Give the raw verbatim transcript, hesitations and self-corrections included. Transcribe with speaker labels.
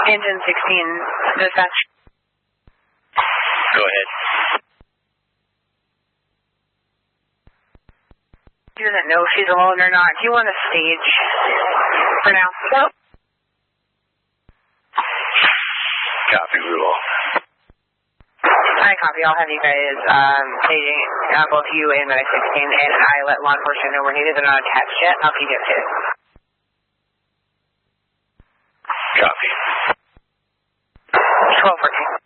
Speaker 1: Engine sixteen, dispatch.
Speaker 2: Go ahead.
Speaker 1: She doesn't know if she's alone or not. Do you want a stage for now? Yep.
Speaker 2: Copy, Rule.
Speaker 1: I copy. I'll have you guys um, staging uh, both you and Medic sixteen, and I let law enforcement know we're needed. They're not attached yet. I'll keep you updated.
Speaker 2: Copy.
Speaker 1: twelve fourteen.